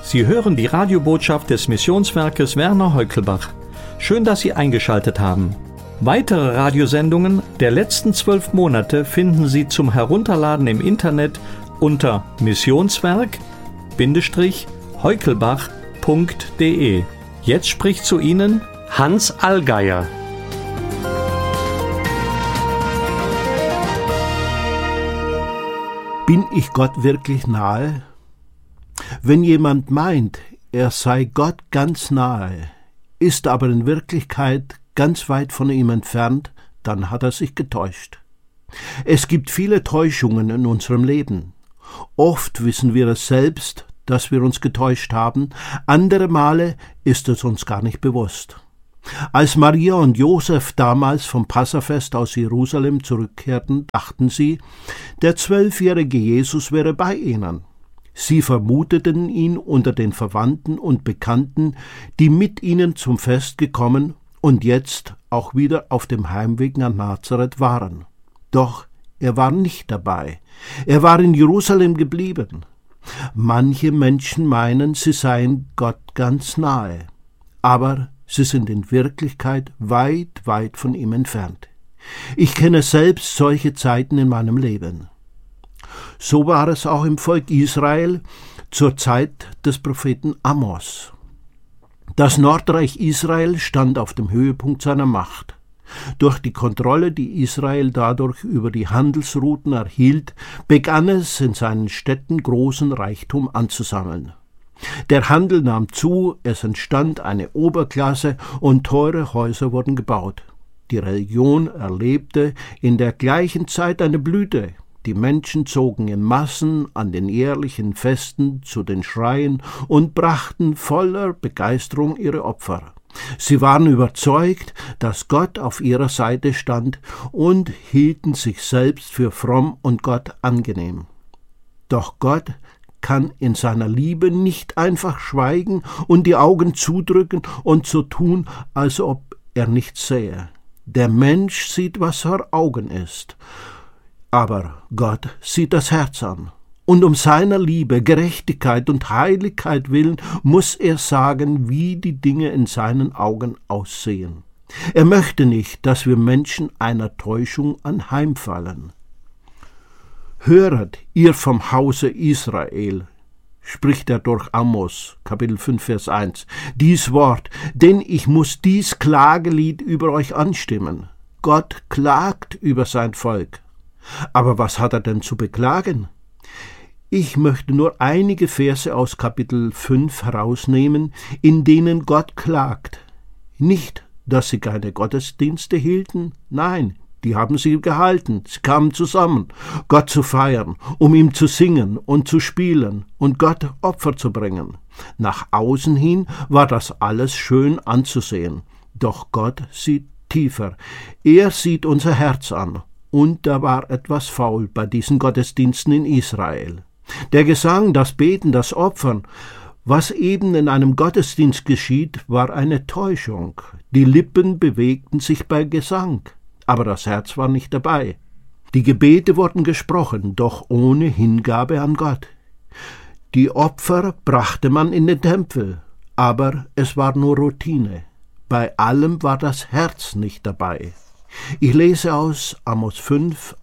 Sie hören die Radiobotschaft des Missionswerkes Werner Heukelbach. Schön, dass Sie eingeschaltet haben. Weitere Radiosendungen der letzten 12 Monate finden Sie zum Herunterladen im Internet unter missionswerk-heukelbach.de. Jetzt spricht zu Ihnen Hans Allgeier. Bin ich Gott wirklich nahe? Wenn jemand meint, er sei Gott ganz nahe, ist aber in Wirklichkeit ganz weit von ihm entfernt, dann hat er sich getäuscht. Es gibt viele Täuschungen in unserem Leben. Oft wissen wir es selbst, dass wir uns getäuscht haben, andere Male ist es uns gar nicht bewusst. Als Maria und Josef damals vom Passafest aus Jerusalem zurückkehrten, dachten sie, der 12-jährige Jesus wäre bei ihnen. Sie vermuteten ihn unter den Verwandten und Bekannten, die mit ihnen zum Fest gekommen und jetzt auch wieder auf dem Heimweg nach Nazareth waren. Doch er war nicht dabei. Er war in Jerusalem geblieben. Manche Menschen meinen, sie seien Gott ganz nahe, aber sie sind in Wirklichkeit weit, weit von ihm entfernt. Ich kenne selbst solche Zeiten in meinem Leben. So war es auch im Volk Israel zur Zeit des Propheten Amos. Das Nordreich Israel stand auf dem Höhepunkt seiner Macht. Durch die Kontrolle, die Israel dadurch über die Handelsrouten erhielt, begann es in seinen Städten großen Reichtum anzusammeln. Der Handel nahm zu, es entstand eine Oberklasse und teure Häuser wurden gebaut. Die Religion erlebte in der gleichen Zeit eine Blüte. Die Menschen zogen in Massen an den jährlichen Festen zu den Schreien und brachten voller Begeisterung ihre Opfer. Sie waren überzeugt, dass Gott auf ihrer Seite stand und hielten sich selbst für fromm und Gott angenehm. Doch Gott kann in seiner Liebe nicht einfach schweigen und die Augen zudrücken und so tun, als ob er nichts sähe. Der Mensch sieht, was vor Augen ist. Aber Gott sieht das Herz an. Und um seiner Liebe, Gerechtigkeit und Heiligkeit willen muss er sagen, wie die Dinge in seinen Augen aussehen. Er möchte nicht, dass wir Menschen einer Täuschung anheimfallen. Höret, ihr vom Hause Israel, spricht er durch Amos, Kapitel 5, Vers 1, dies Wort, denn ich muss dies Klagelied über euch anstimmen. Gott klagt über sein Volk. Aber was hat er denn zu beklagen? Ich möchte nur einige Verse aus Kapitel 5 herausnehmen, in denen Gott klagt. Nicht, dass sie keine Gottesdienste hielten, nein, die haben sie gehalten, sie kamen zusammen, Gott zu feiern, um ihm zu singen und zu spielen und Gott Opfer zu bringen. Nach außen hin war das alles schön anzusehen, doch Gott sieht tiefer, er sieht unser Herz an. Und da war etwas faul bei diesen Gottesdiensten in Israel. Der Gesang, das Beten, das Opfern, was eben in einem Gottesdienst geschieht, war eine Täuschung. Die Lippen bewegten sich bei Gesang, aber das Herz war nicht dabei. Die Gebete wurden gesprochen, doch ohne Hingabe an Gott. Die Opfer brachte man in den Tempel, aber es war nur Routine. Bei allem war das Herz nicht dabei. Ich lese aus Amos 5,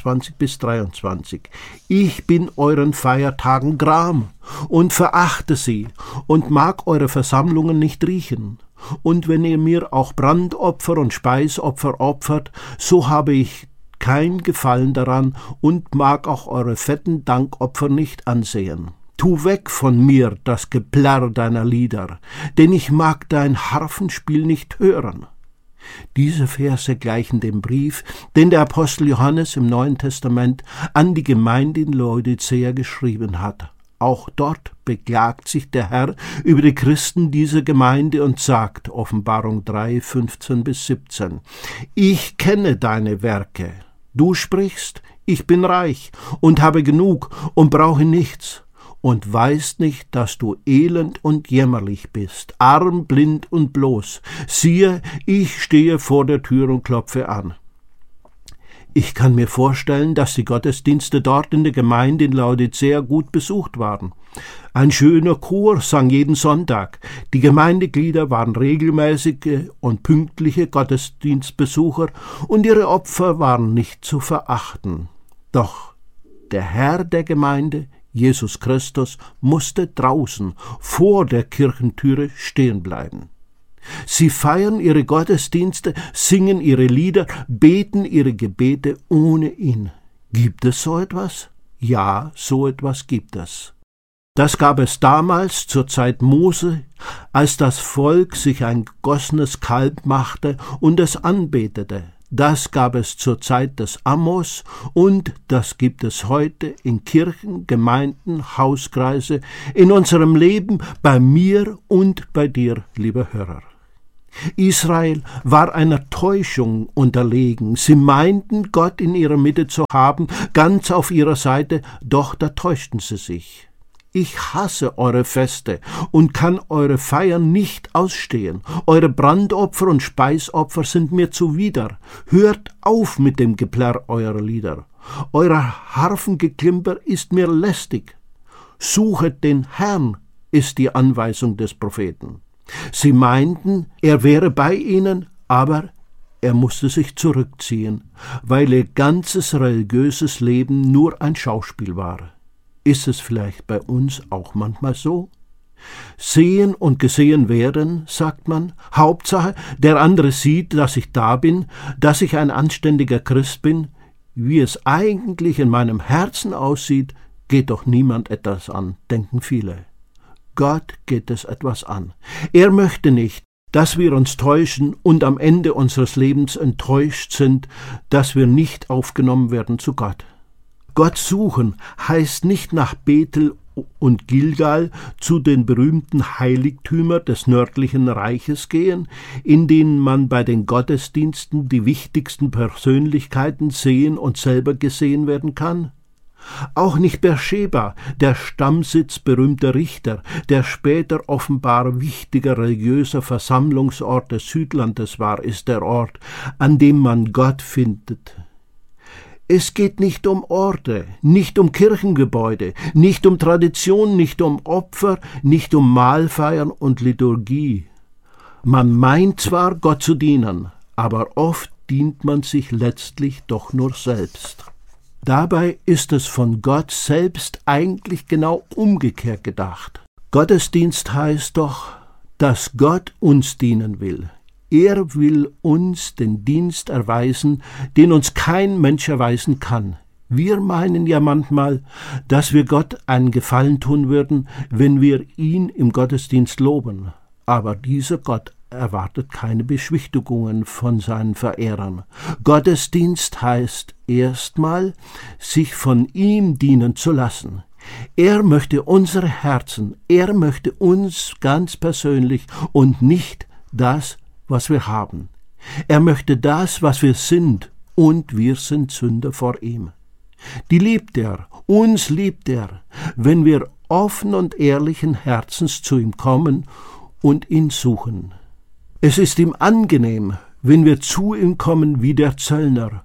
21-23. Ich bin euren Feiertagen gram und verachte sie und mag eure Versammlungen nicht riechen. Und wenn ihr mir auch Brandopfer und Speisopfer opfert, so habe ich kein Gefallen daran und mag auch eure fetten Dankopfer nicht ansehen. Tu weg von mir das Geplärr deiner Lieder, denn ich mag dein Harfenspiel nicht hören. Diese Verse gleichen dem Brief, den der Apostel Johannes im Neuen Testament an die Gemeinde in Laodicea geschrieben hat. Auch dort beklagt sich der Herr über die Christen dieser Gemeinde und sagt, Offenbarung 3, 15-17, ich kenne deine Werke. Du sprichst, ich bin reich und habe genug und brauche nichts. Und weißt nicht, dass du elend und jämmerlich bist, arm, blind und bloß. Siehe, ich stehe vor der Tür und klopfe an. Ich kann mir vorstellen, dass die Gottesdienste dort in der Gemeinde in Laodicea gut besucht waren. Ein schöner Chor sang jeden Sonntag. Die Gemeindeglieder waren regelmäßige und pünktliche Gottesdienstbesucher und ihre Opfer waren nicht zu verachten. Doch der Herr der Gemeinde, Jesus Christus, musste draußen vor der Kirchentüre stehen bleiben. Sie feiern ihre Gottesdienste, singen ihre Lieder, beten ihre Gebete ohne ihn. Gibt es so etwas? Ja, so etwas gibt es. Das gab es damals zur Zeit Mose, als das Volk sich ein gegossenes Kalb machte und es anbetete. Das gab es zur Zeit des Amos und das gibt es heute in Kirchen, Gemeinden, Hauskreise, in unserem Leben, bei mir und bei dir, lieber Hörer. Israel war einer Täuschung unterlegen. Sie meinten, Gott in ihrer Mitte zu haben, ganz auf ihrer Seite, doch da täuschten sie sich. Ich hasse eure Feste und kann eure Feiern nicht ausstehen. Eure Brandopfer und Speisopfer sind mir zuwider. Hört auf mit dem Geplärr eurer Lieder. Euer Harfengeklimper ist mir lästig. Suchet den Herrn, ist die Anweisung des Propheten. Sie meinten, er wäre bei ihnen, aber er musste sich zurückziehen, weil ihr ganzes religiöses Leben nur ein Schauspiel war. Ist es vielleicht bei uns auch manchmal so? Sehen und gesehen werden, sagt man. Hauptsache, der andere sieht, dass ich da bin, dass ich ein anständiger Christ bin. Wie es eigentlich in meinem Herzen aussieht, geht doch niemand etwas an, denken viele. Gott geht es etwas an. Er möchte nicht, dass wir uns täuschen und am Ende unseres Lebens enttäuscht sind, dass wir nicht aufgenommen werden zu Gott. Gott suchen heißt nicht nach Bethel und Gilgal zu den berühmten Heiligtümern des nördlichen Reiches gehen, in denen man bei den Gottesdiensten die wichtigsten Persönlichkeiten sehen und selber gesehen werden kann. Auch nicht Beersheba, der Stammsitz berühmter Richter, der später offenbar wichtiger religiöser Versammlungsort des Südlandes war, ist der Ort, an dem man Gott findet. Es geht nicht um Orte, nicht um Kirchengebäude, nicht um Tradition, nicht um Opfer, nicht um Mahlfeiern und Liturgie. Man meint zwar, Gott zu dienen, aber oft dient man sich letztlich doch nur selbst. Dabei ist es von Gott selbst eigentlich genau umgekehrt gedacht. Gottesdienst heißt doch, dass Gott uns dienen will. Er will uns den Dienst erweisen, den uns kein Mensch erweisen kann. Wir meinen ja manchmal, dass wir Gott einen Gefallen tun würden, wenn wir ihn im Gottesdienst loben. Aber dieser Gott erwartet keine Beschwichtigungen von seinen Verehrern. Gottesdienst heißt erstmal, sich von ihm dienen zu lassen. Er möchte unsere Herzen, er möchte uns ganz persönlich und nicht das, was wir haben. Er möchte das, was wir sind, und wir sind Sünder vor ihm. Die liebt er, uns liebt er, wenn wir offen und ehrlichen Herzens zu ihm kommen und ihn suchen. Es ist ihm angenehm, wenn wir zu ihm kommen wie der Zöllner,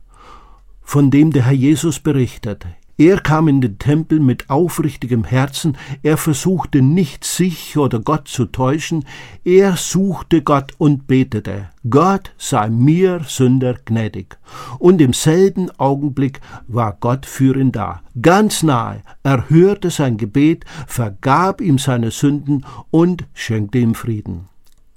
von dem der Herr Jesus berichtet. Er kam in den Tempel mit aufrichtigem Herzen, er versuchte nicht, sich oder Gott zu täuschen, er suchte Gott und betete, Gott sei mir Sünder gnädig. Und im selben Augenblick war Gott für ihn da, ganz nahe, er hörte sein Gebet, vergab ihm seine Sünden und schenkte ihm Frieden.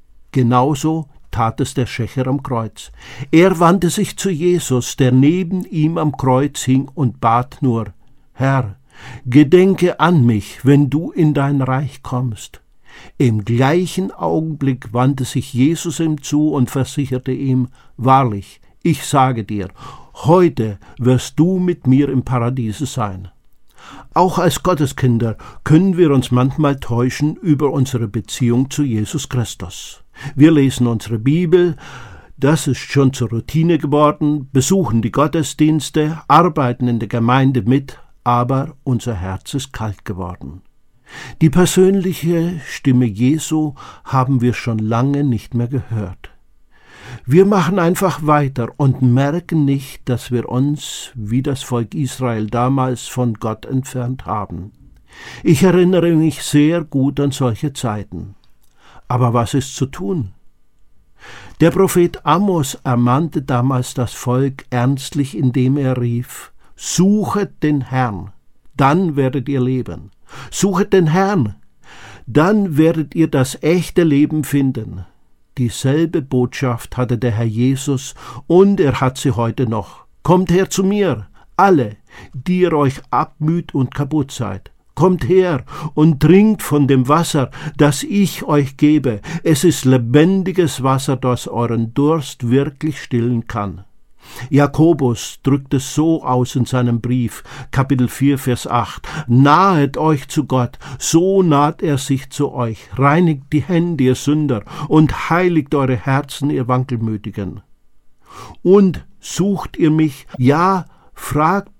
Genauso tat es der Schächer am Kreuz. Er wandte sich zu Jesus, der neben ihm am Kreuz hing, und bat nur, Herr, gedenke an mich, wenn du in dein Reich kommst. Im gleichen Augenblick wandte sich Jesus ihm zu und versicherte ihm, wahrlich, ich sage dir, heute wirst du mit mir im Paradiese sein. Auch als Gotteskinder können wir uns manchmal täuschen über unsere Beziehung zu Jesus Christus. Wir lesen unsere Bibel, das ist schon zur Routine geworden, besuchen die Gottesdienste, arbeiten in der Gemeinde mit, aber unser Herz ist kalt geworden. Die persönliche Stimme Jesu haben wir schon lange nicht mehr gehört. Wir machen einfach weiter und merken nicht, dass wir uns, wie das Volk Israel damals, von Gott entfernt haben. Ich erinnere mich sehr gut an solche Zeiten. Aber was ist zu tun? Der Prophet Amos ermahnte damals das Volk ernstlich, indem er rief: Suchet den Herrn, dann werdet ihr leben. Suchet den Herrn, dann werdet ihr das echte Leben finden. Dieselbe Botschaft hatte der Herr Jesus und er hat sie heute noch. Kommt her zu mir, alle, die ihr euch abmüht und kaputt seid. Kommt her und trinkt von dem Wasser, das ich euch gebe. Es ist lebendiges Wasser, das euren Durst wirklich stillen kann. Jakobus drückt es so aus in seinem Brief, Kapitel 4, Vers 8. Nahet euch zu Gott, so naht er sich zu euch. Reinigt die Hände, ihr Sünder, und heiligt eure Herzen, ihr Wankelmütigen. Und sucht ihr mich, ja, fragt